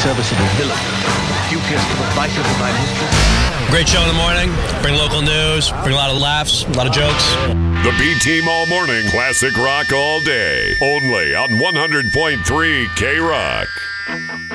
serviceable villain, dubious to the vice of my mistress. Great show in the morning. Bring local news. Bring a lot of laughs, a lot of jokes. The B-Team All Morning. Classic rock all day. Only on 100.3 K-Rock.